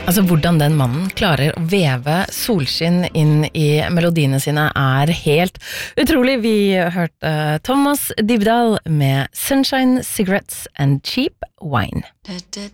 Altså, hvordan den mannen klarer å veve solskinn inn I melodiene sine helt utrolig. Vi hørte Thomas Dybdahl med Sunshine, Cigarettes and Cheap Wine.